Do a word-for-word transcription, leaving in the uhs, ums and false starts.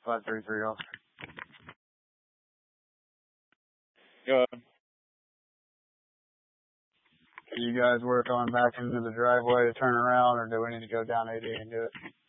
five thirty-three officer. Go ahead. Can you guys work on back into the driveway to turn around, or do we need to go down eighty and do it?